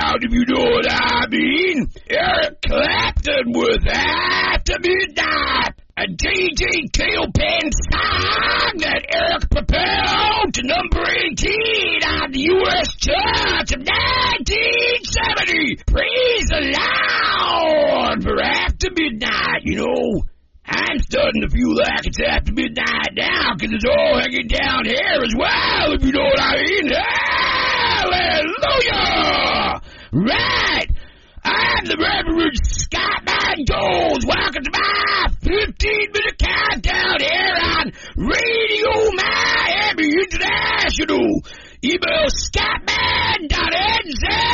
around, if you know what I mean. Eric Clapton with After Midnight, a DJ Tailpan song that Eric propelled to number 18 on the U.S. charts of 1970. Praise the Lord for After Midnight. You know, I'm starting to feel like it's after midnight now because it's all hanging down here as well, if you know what I mean. Hallelujah! Right! I'm the Reverend Scott Mandoles. Welcome to my 15-minute countdown here on Radio Miami International. Email scottman.nz